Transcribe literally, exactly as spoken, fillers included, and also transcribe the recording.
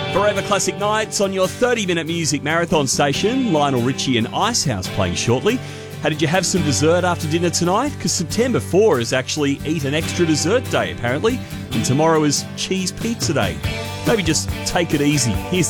Forever Classic Nights on your thirty-minute music marathon station. Lionel Richie and Icehouse playing shortly. How did you have some dessert after dinner tonight? Because September fourth is actually Eat an Extra Dessert Day, apparently. And tomorrow is Cheese Pizza Day. Maybe just take it easy. Here's